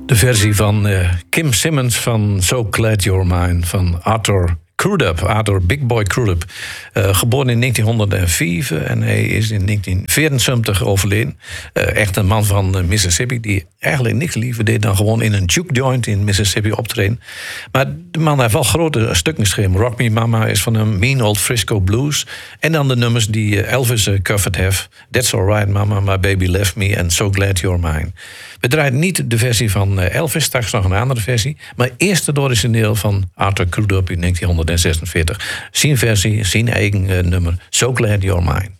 De versie van Kim Simmons van So Glad You're Mine van Arthur Crudup, Arthur Big Boy Crudup. Geboren in 1904 en hij is in 1974 overleden. Echt een man van Mississippi die eigenlijk niks liever deed dan gewoon in een juke joint in Mississippi optreden. Maar de man heeft wel grote stukken geschreven. Rock Me Mama is van een Mean Old Frisco Blues. En dan de nummers die Elvis coverd heeft. That's Alright Mama, My Baby Left Me en So Glad You're Mine. We draaien niet de versie van Elvis, straks nog een andere versie. Maar eerst het origineel van Arthur Crudup in 1946. Zijn versie, zijn eigen nummer, So Glad You're Mine.